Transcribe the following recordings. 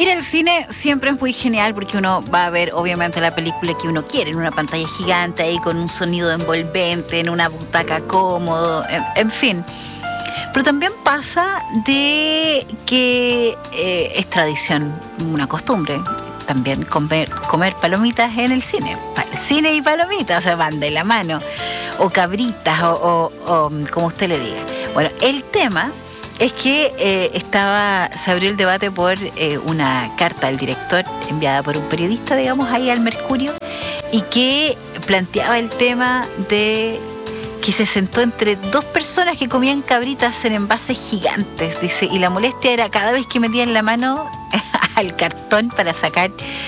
Ir al cine siempre es muy genial porque uno va a ver obviamente la película que uno quiere en una pantalla gigante ahí con un sonido envolvente, en una butaca cómodo, en fin. Pero también pasa de que es tradición, una costumbre, también comer palomitas en el cine. Cine y palomitas, o sea, van de la mano. O cabritas, o como usted le diga. Bueno, el tema es que se abrió el debate por una carta del director enviada por un periodista, digamos, ahí al Mercurio, y que planteaba el tema de que se sentó entre dos personas que comían cabritas en envases gigantes, dice, y la molestia era cada vez que metían la mano al cartón para sacar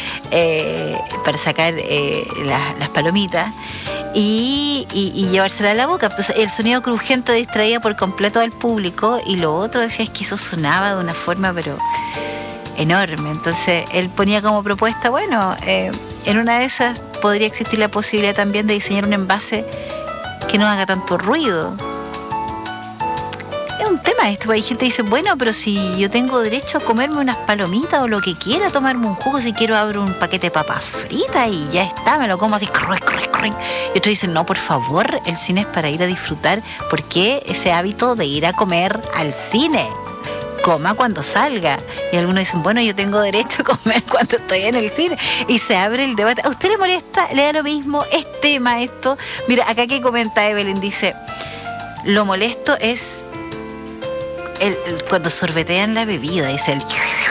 las palomitas y llevársela a la boca. Entonces el sonido crujiente distraía por completo al público, y lo otro decía es que eso sonaba de una forma pero enorme. Entonces él ponía como propuesta, bueno, en una de esas podría existir la posibilidad también de diseñar un envase que no haga tanto ruido. Es un tema esto, hay gente que dice, bueno, pero si yo tengo derecho a comerme unas palomitas o lo que quiera, tomarme un jugo, si quiero abro un paquete de papas fritas y ya está, me lo como así, y otros dicen, no, por favor, el cine es para ir a disfrutar. ¿Por qué ese hábito de ir a comer al cine? Coma cuando salga. Y algunos dicen, bueno, yo tengo derecho a comer cuando estoy en el cine. Y se abre el debate. ¿A usted le molesta? ¿Le da lo mismo? ¿Es tema esto? Mira, acá que comenta Evelyn, dice, lo molesto es cuando sorbetean la bebida, dice el...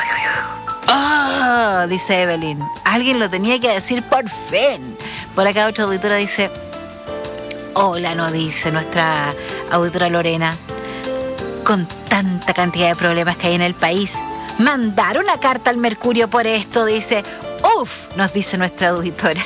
¡Oh! Dice Evelyn. Alguien lo tenía que decir por fin. Por acá otra auditora dice, hola, nos dice nuestra auditora Lorena, con tanta cantidad de problemas que hay en el país, mandar una carta al Mercurio por esto, dice, ¡uf! Nos dice nuestra auditora.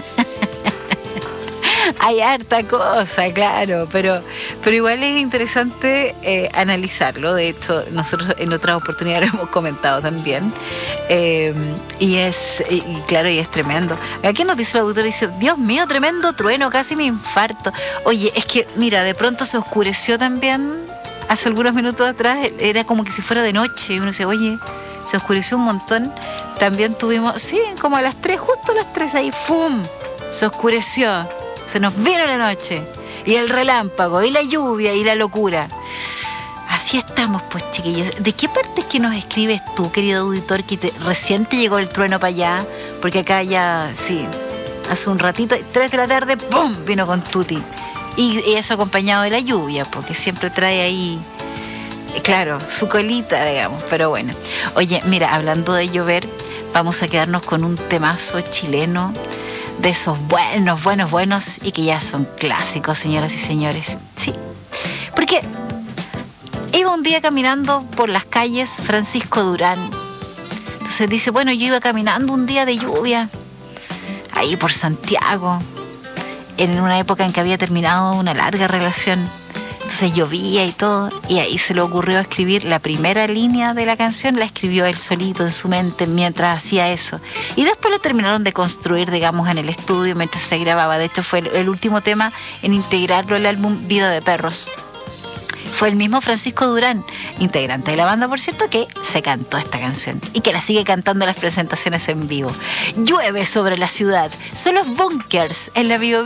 Hay harta cosa, claro, pero igual es interesante analizarlo. De hecho, nosotros en otras oportunidades lo hemos comentado también. Y claro, y es tremendo. Aquí nos dice el auditor, dice, Dios mío, tremendo trueno, casi me infarto. Oye, es que, mira, de pronto se oscureció también. Hace algunos minutos atrás era como que si fuera de noche. Y uno dice, oye, se oscureció un montón. También tuvimos, sí, como a las 3, justo a las 3 ahí, ¡fum! Se oscureció. Se nos vino la noche. Y el relámpago, y la lluvia, y la locura. Así estamos, pues, chiquillos. ¿De qué parte es que nos escribes tú, querido auditor, que recién te llegó el trueno para allá? Porque acá ya, sí, hace un ratito, 3 de la tarde, ¡pum!, vino con tutti. Y eso acompañado de la lluvia, porque siempre trae ahí, claro, su colita, digamos. Pero bueno. Oye, mira, hablando de llover, vamos a quedarnos con un temazo chileno, de esos buenos, y que ya son clásicos, señoras y señores. Sí, porque iba un día caminando por las calles Francisco Durán. Entonces dice, bueno, yo iba caminando un día de lluvia, ahí por Santiago, en una época en que había terminado una larga relación. Entonces llovía y todo, y ahí se le ocurrió escribir la primera línea de la canción, la escribió él solito en su mente mientras hacía eso. Y después lo terminaron de construir, digamos, en el estudio mientras se grababa. De hecho, fue el último tema en integrarlo al álbum Vida de Perros. Fue el mismo Francisco Durán, integrante de la banda, por cierto, que se cantó esta canción y que la sigue cantando en las presentaciones en vivo. Llueve sobre la ciudad. Son los Bunkers en la Bio